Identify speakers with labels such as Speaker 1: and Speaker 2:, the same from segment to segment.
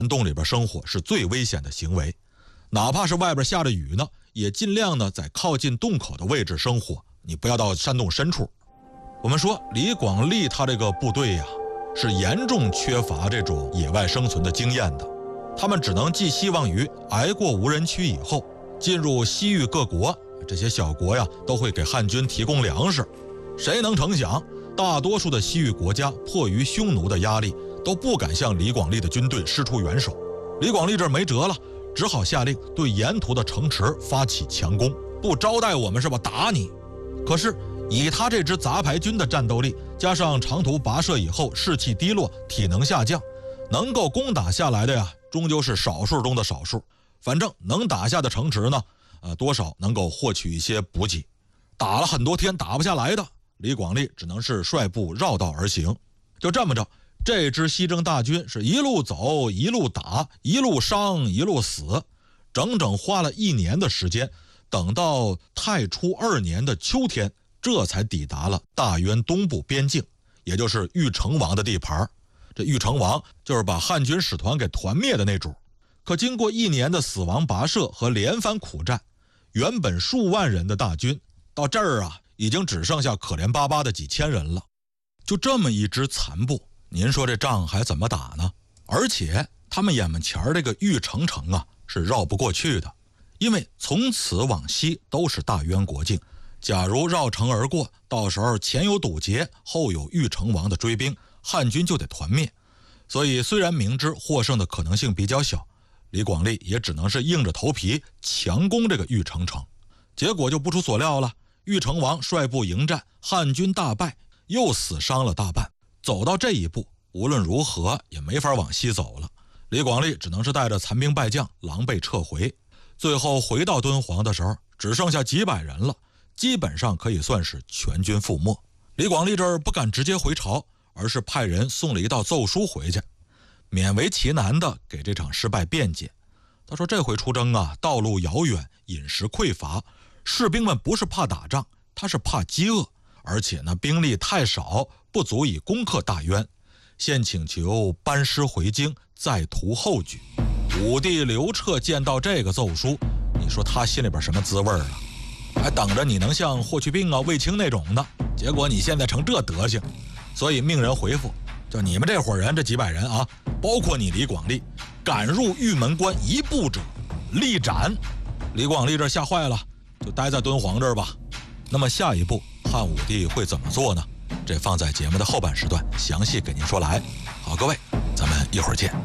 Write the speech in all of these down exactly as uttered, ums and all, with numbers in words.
Speaker 1: 山洞里边生火是最危险的行为，哪怕是外边下着雨呢，也尽量呢在靠近洞口的位置生火，你不要到山洞深处。我们说李广利他这个部队呀、啊，是严重缺乏这种野外生存的经验的，他们只能寄希望于挨过无人区以后，进入西域各国，这些小国呀都会给汉军提供粮食。谁能成想，大多数的西域国家迫于匈奴的压力，都不敢向李广利的军队施出援手。李广利这儿没辙了，只好下令对沿途的城池发起强攻，不招待我们是吧？打你！可是以他这支杂牌军的战斗力，加上长途跋涉以后士气低落，体能下降，能够攻打下来的呀，终究是少数中的少数。反正能打下的城池呢，呃，多少能够获取一些补给。打了很多天打不下来的，李广利只能是率部绕道而行。就这么着，这支西征大军是一路走，一路打，一路伤，一路死，整整花了一年的时间。等到太初二年的秋天，这才抵达了大渊东部边境，也就是玉成王的地盘。这玉成王就是把汉军使团给团灭的那主。可经过一年的死亡跋涉和连番苦战，原本数万人的大军到这儿啊，已经只剩下可怜巴巴的几千人了。就这么一支残部，您说这仗还怎么打呢？而且他们眼门前这个玉成城啊，是绕不过去的，因为从此往西都是大渊国境。假如绕城而过，到时候前有堵截，后有玉成王的追兵，汉军就得团灭。所以虽然明知获胜的可能性比较小，李广利也只能是硬着头皮强攻这个玉成城。结果就不出所料了，玉成王率部迎战，汉军大败，又死伤了大半。走到这一步，无论如何也没法往西走了。李广利只能是带着残兵败将狼狈撤回。最后回到敦煌的时候，只剩下几百人了，基本上可以算是全军覆没。李广利这儿不敢直接回朝，而是派人送了一道奏书回去，勉为其难的给这场失败辩解。他说这回出征啊，道路遥远，饮食匮乏，士兵们不是怕打仗，他是怕饥饿，而且呢兵力太少，不足以攻克大渊，现请求班师回京，再图后举。武帝刘彻见到这个奏书，你说他心里边什么滋味啊？还等着你能像霍去病啊、卫青那种呢，结果你现在成这德行。所以命人回复，就你们这伙人，这几百人啊，包括你李广利，敢入玉门关一步者，立斩。李广利这吓坏了，就待在敦煌这儿吧。那么下一步汉武帝会怎么做呢？这放在节目的后半时段详细给您说来。好，各位，咱们一会儿见。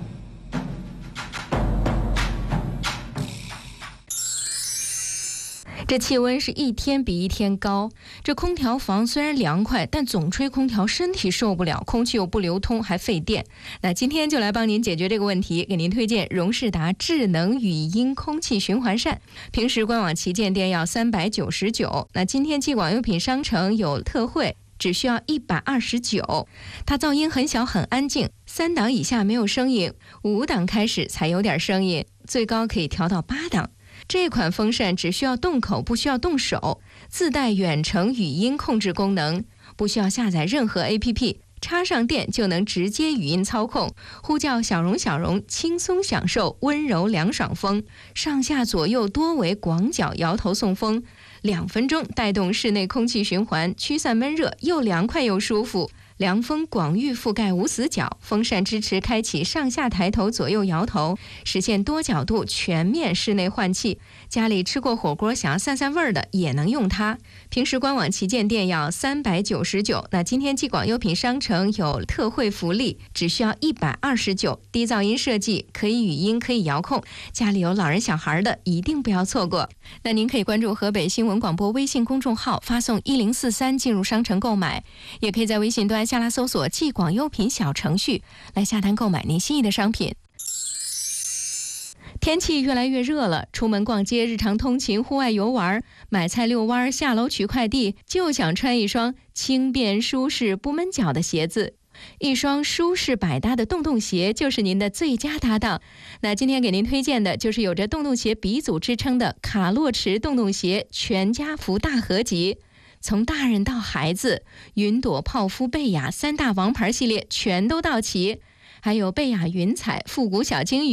Speaker 2: 这气温是一天比一天高，这空调房虽然凉快，但总吹空调身体受不了，空气又不流通，还费电。那今天就来帮您解决这个问题，给您推荐荣仕达智能语音空气循环扇。平时官网旗舰店要三百九十九，那今天寄广优品商城有特惠，只需要一百二十九。它噪音很小很安静，三档以下没有声音，五档开始才有点声音，最高可以调到八档。这款风扇只需要动口，不需要动手，自带远程语音控制功能，不需要下载任何 A P P， 插上电就能直接语音操控，呼叫小荣小荣，轻松享受温柔凉爽风，上下左右多维广角摇头送风，两分钟带动室内空气循环，驱散闷热，又凉快又舒服。凉风广域覆盖无死角，风扇支持开启上下抬头、左右摇头，实现多角度全面室内换气。家里吃过火锅想要散散味儿的也能用它。平时官网旗舰店要三百九十九，那今天寄广优品商城有特惠福利，只需要一百二十九。低噪音设计，可以语音，可以遥控，家里有老人小孩的一定不要错过。那您可以关注河北新闻广播微信公众号，发送一零四三进入商城购买，也可以在微信端下拉搜索寄广优品小程序来下单购买您心仪的商品。天气越来越热了，出门逛街、日常通勤、户外游玩、买菜遛弯、下楼取快递，就想穿一双轻便舒适不闷脚的鞋子。一双舒适百搭的洞洞鞋就是您的最佳搭档。那今天给您推荐的就是有着洞洞鞋鼻祖之称的卡洛驰洞洞鞋全家福大合集。从大人到孩子，云朵、泡芙、贝雅三大王牌系列全都到齐，还有贝雅云彩、复古小金鱼